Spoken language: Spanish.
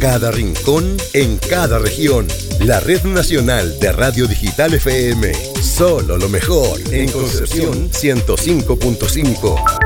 cada rincón, en cada región. La Red Nacional de Radio Digital FM. Solo lo mejor en Concepción 105.5.